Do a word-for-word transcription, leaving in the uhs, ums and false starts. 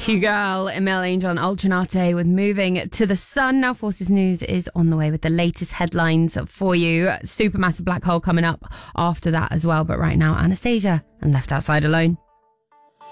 You girl, Emil Angel and Ultranate with Moving to the Sun. Now Forces News is on the way with the latest headlines for you. Supermassive black hole coming up after that as well. But right now, Anastasia and Left Outside Alone.